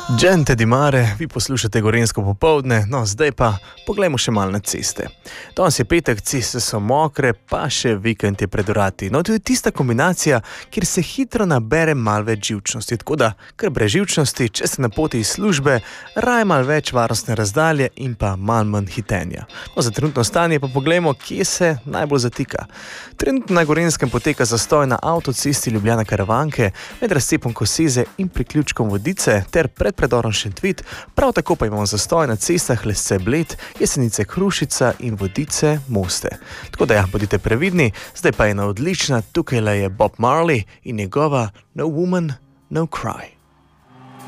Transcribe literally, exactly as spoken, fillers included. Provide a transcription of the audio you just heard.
Gente di mare, vi poslušate Gorenjsko popoldne, no zdaj pa poglejmo še malo na ceste. Danes je petek, ceste so mokre, pa še vikend je pred vrati. No, to je tista kombinacija, kjer se hitro nabere malo več živčnosti. Tako da, kar brez živčnosti, če ste na poti iz službe, raj malo več varnostne razdalje in pa malo manj hitenja. No, za trenutno stanje pa poglejmo, kje se najbolj zatika. Trenutno na Gorenjskem poteka zastoj na avtocesti Ljubljana-Karavanke med razcepom Koseze in priključkom Vodice ter pred predorom Šentvid, prav tako pa imamo zastoj na cestah Lesce-Bled, Jesenice-Hrušica in Vodice-Moste. Tako da ja, bodite previdni, zdaj pa je ena odlična, tukaj je Bob Marley in njegova No Woman, No Cry.